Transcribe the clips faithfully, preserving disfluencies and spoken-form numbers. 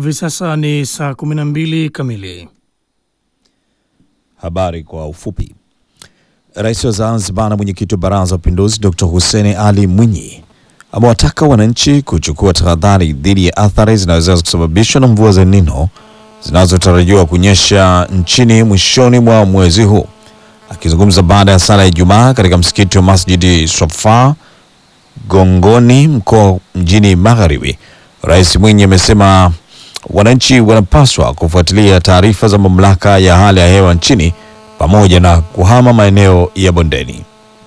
Hivi sasa ni saa kumi na mbili kamili. Habari kwa ufupi. Rais wa Zanzibar na mwenyekiti wa Baraza la Mapinduzi Dokta Hussein Ali Mwinyi amewataka wananchi kuchukua tahadhari dhidi ya athari zinazoweza kusababishwa na mvua za El Nino zinazotarajiwa kunyesha nchini mwishoni mwa mwezi huu. Akizungumza baada ya sala ya Ijumaa katika msikiti wa Masjidi Swafa Gongoni mkoa mjini Magharibi, Rais Mwinyi amesema wananchi wanapaswa kufuatilia taarifa za mamlaka ya hali ya hewa nchini pamoja na kuhama maeneo ya bondeni.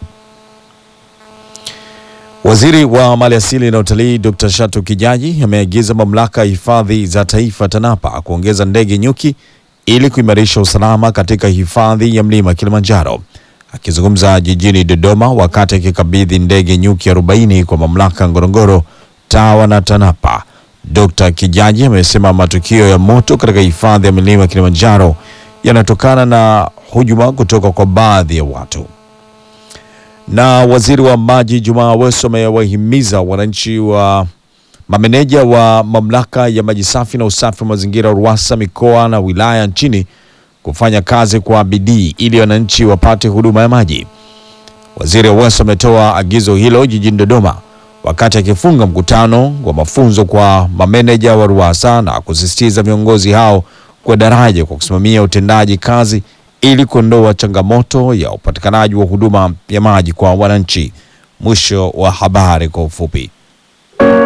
Waziri wa Maliasili na Utalii Dokta Shatu Kijaji ameagiza mamlaka ya hifadhi za taifa TANAPA kuongeza ndege nyuki ili kuimarisha usalama katika hifadhi ya mlima Kilimanjaro. Akizungumza jijini Dodoma wakati akikabidhi ndege nyuki arobaini kwa mamlaka Ngorongoro, TAWA na TANAPA, Dokta Kijaji amesema matukio ya moto katika hifadhi ya mlima Kilimanjaro yanatokana na hujuma kutoka kwa baadhi ya watu. Na waziri wa maji Juma Aweso amewahimiza wananchi wa mameneja wa mamlaka ya maji safi na usafi wa mazingira RUWASA mikoa na wilaya nchini kufanya kazi kwa bidii ili wananchi wapate huduma ya maji. Waziri Aweso ametoa agizo hilo jijini Dodoma wakati akifunga mkutano wa mafunzo kwa mameneja wa RUWASA na kusisitiza viongozi hao kwa daraja kwa kusimamia utendaji kazi ili kuondoa changamoto ya upatikanaji wa huduma ya maji kwa wananchi. Mwisho wa habari kwa ufupi.